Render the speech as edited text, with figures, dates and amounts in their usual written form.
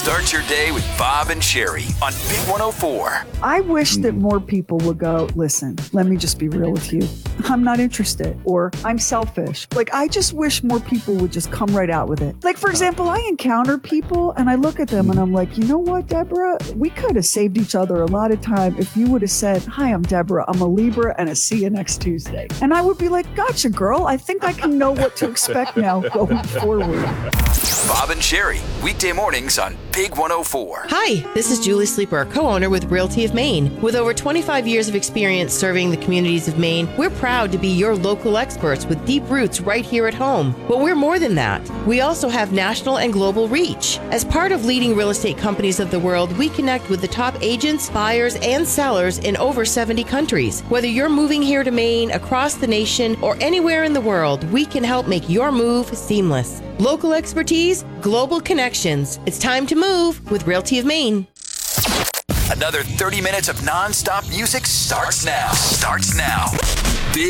Start your day with Bob and Sherry on Big 104. I wish that more people would go, listen, let me just be real with you. I'm not interested, or I'm selfish. Like, I just wish more people would just come right out with it. Like, for example, I encounter people and I look at them and I'm like, you know what, Deborah? We could have saved each other a lot of time if you would have said, hi, I'm Deborah. I'm a Libra and I see you next Tuesday. And I would be like, gotcha, girl. I think I can know what to expect now going forward. Bob and Sherry, weekday mornings on Big 104. Hi, this is Julie Sleeper, co-owner with Realty of Maine. With over 25 years of experience serving the communities of Maine, we're proud to be your local experts with deep roots right here at home. But we're more than that. We also have national and global reach. As part of leading real estate companies of the world, we connect with the top agents, buyers, and sellers in over 70 countries. Whether you're moving here to Maine, across the nation, or anywhere in the world, we can help make your move seamless. Local expertise, global connections. It's time to move with Realty of Maine. Another 30 minutes of non-stop music starts now.